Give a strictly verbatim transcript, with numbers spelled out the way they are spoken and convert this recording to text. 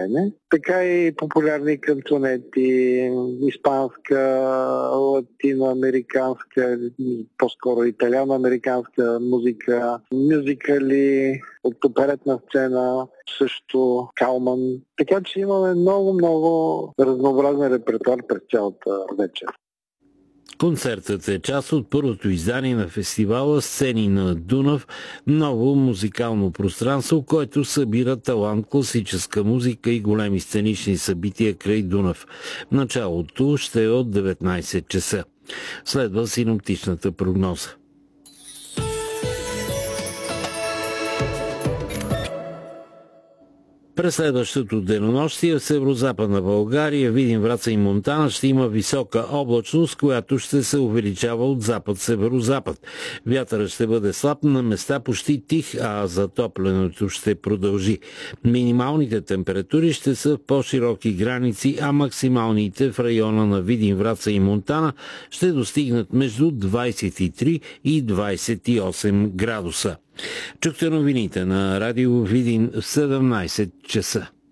време, така и популярни кантонети, испанска, латиноамериканска, по-скоро италиано-американска музика, мюзикали от оперетна сцена, също Калман. Така че имаме много-много разнообразен репертуар през цялата вечер. Концертът е част от първото издание на фестивала "Сцени на Дунав", ново музикално пространство, което събира талант, класическа музика и големи сценични събития край Дунав. Началото ще е от деветнайсет часа. Следва синоптичната прогноза. През следващото денонощие в северозападна България, Видин, Враца и Монтана ще има висока облачност, която ще се увеличава от запад-северозапад. Вятърът ще бъде слаб, на места почти тих, а затоплянето ще продължи. Минималните температури ще са в по-широки граници, а максималните в района на Видин, Враца и Монтана ще достигнат между двайсет и три и двайсет и осем градуса. Чухте новините на Радио Видин в седемнайсет часа.